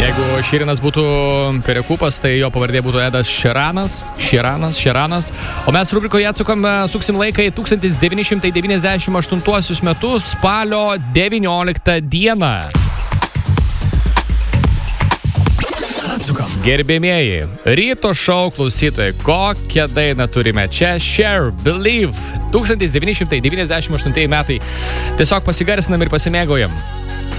Jeigu Širinas būtų perekupas, tai jo pavardė būtų Edas Šeranas. O mes rubrikoje suksim laiką į 1998 metus, spalio 19 dieną. Gerbėmieji, ryto šou klausytojai, kokią dainą turime čia? Share, Believe, 1998 metai. Tiesiog pasigarsinam ir pasimėgaujam.